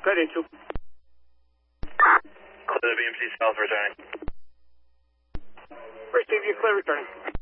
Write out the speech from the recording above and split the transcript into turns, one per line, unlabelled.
Good, 82.
Clear the BMC south returning.
First, you clear returning.